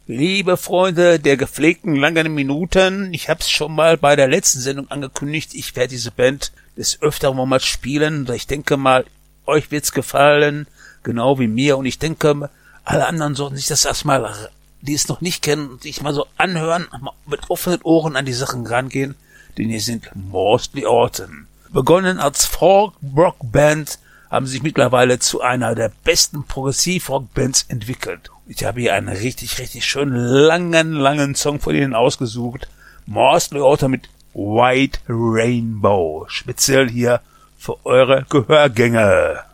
Liebe Freunde der gepflegten langen Minuten, ich hab's schon mal bei der letzten Sendung angekündigt, ich werde diese Band des Öfteren mal spielen. Ich denke mal, euch wird's gefallen, genau wie mir. Und ich denke, alle anderen sollten sich das erstmal, die es noch nicht kennen, sich mal so anhören, mal mit offenen Ohren an die Sachen rangehen, denn hier sind Mostly Autumn. Begonnen als Folk-Rock-Band, haben sich mittlerweile zu einer der besten Progressiv-Rock-Bands entwickelt. Ich habe hier einen richtig schönen langen Song von ihnen ausgesucht. Mostly Autumn mit White Rainbow. Speziell hier für eure Gehörgänge.